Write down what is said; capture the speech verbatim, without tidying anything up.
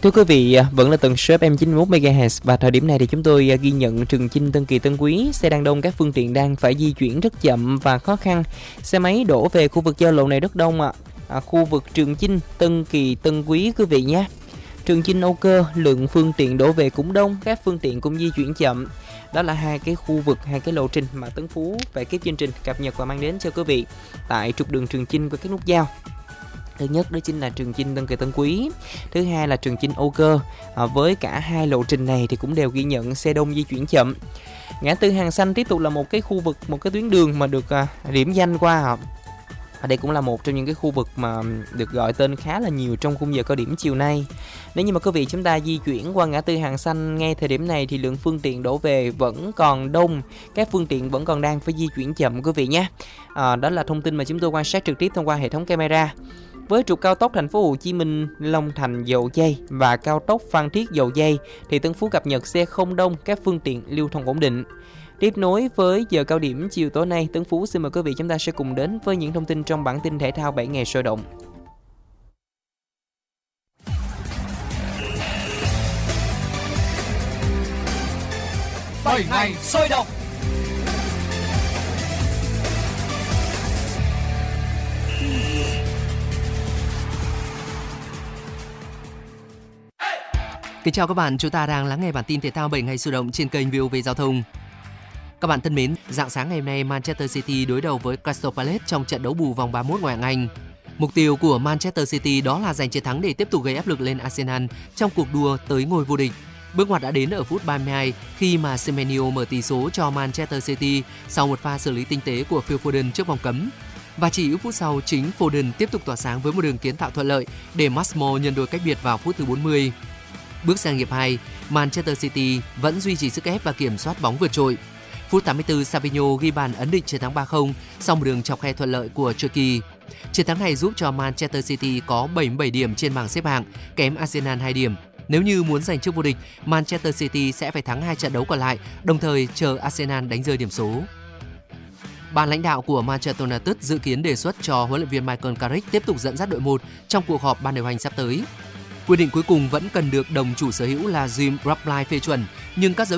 Thưa quý vị, vẫn là tần số ép em chín mươi mốt mê ga héc và thời điểm này thì chúng tôi ghi nhận Trường Chinh, Tân Kỳ, Tân Quý, xe đang đông, các phương tiện đang phải di chuyển rất chậm và khó khăn. Xe máy đổ về khu vực giao lộ này rất đông ạ. À. À, khu vực Trường Chinh, Tân Kỳ, Tân Quý quý vị nhé. Trường Chinh, Âu Cơ, lượng phương tiện đổ về cũng đông, các phương tiện cũng di chuyển chậm. Đó là hai cái khu vực, hai cái lộ trình mà Tấn Phú về cái chương trình cập nhật và mang đến cho quý vị tại trục đường Trường Chinh với các nút giao. Thứ nhất đó chính là Trường Chinh, Tân Kỳ, Tân Quý. Thứ hai là Trường Chinh, Âu Cơ. À, với cả hai lộ trình này thì cũng đều ghi nhận xe đông di chuyển chậm. Ngã tư Hàng Xanh tiếp tục là một cái khu vực, một cái tuyến đường mà được à, điểm danh qua. À. À, đây cũng là một trong những cái khu vực mà được gọi tên khá là nhiều trong khung giờ cao điểm chiều nay. Nếu như mà quý vị chúng ta di chuyển qua ngã tư Hàng Xanh ngay thời điểm này thì lượng phương tiện đổ về vẫn còn đông, các phương tiện vẫn còn đang phải di chuyển chậm quý vị nhé. À, đó là thông tin mà chúng tôi quan sát trực tiếp thông qua hệ thống camera. Với trục cao tốc Thành phố Hồ Chí Minh Long Thành Dầu Giây và cao tốc Phan Thiết Dầu Giây thì Tân Phú cập nhật xe không đông, các phương tiện lưu thông ổn định. Tiếp nối với giờ cao điểm chiều tối nay, Tấn Phú xin mời quý vị chúng ta sẽ cùng đến với những thông tin trong bản tin thể thao bảy ngày sôi động. bảy ngày sôi động. Kính chào các bạn, chúng ta đang lắng nghe bản tin thể thao bảy ngày sôi động trên kênh vê o vê Giao thông. Các bạn thân mến, rạng sáng ngày hôm nay Manchester City đối đầu với Crystal Palace trong trận đấu bù vòng ba mươi mốt ngoại hạng Anh. Mục tiêu của Manchester City đó là giành chiến thắng để tiếp tục gây áp lực lên Arsenal trong cuộc đua tới ngôi vô địch. Bước ngoặt đã đến ở phút ba mươi hai khi mà Semenyo mở tỷ số cho Manchester City sau một pha xử lý tinh tế của Phil Foden trước vòng cấm. Và chỉ ít phút sau, chính Foden tiếp tục tỏa sáng với một đường kiến tạo thuận lợi để Masmo nhân đôi cách biệt vào phút thứ bốn mươi. Bước sang hiệp hai, Manchester City vẫn duy trì sức ép và kiểm soát bóng vượt trội. Phút tám mươi tư, Savinho ghi bàn ấn định chiến thắng ba không sau một đường chọc khe thuận lợi của Cherki. Chiến thắng này giúp cho Manchester City có bảy mươi bảy điểm trên bảng xếp hạng, kém Arsenal hai điểm. Nếu như muốn giành chức vô địch, Manchester City sẽ phải thắng hai trận đấu còn lại, đồng thời chờ Arsenal đánh rơi điểm số. Ban lãnh đạo của Manchester United dự kiến đề xuất cho huấn luyện viên Michael Carrick tiếp tục dẫn dắt đội một trong cuộc họp ban điều hành sắp tới. Quyết định cuối cùng vẫn cần được đồng chủ sở hữu là Jim Ratcliffe phê chuẩn, nhưng các dấu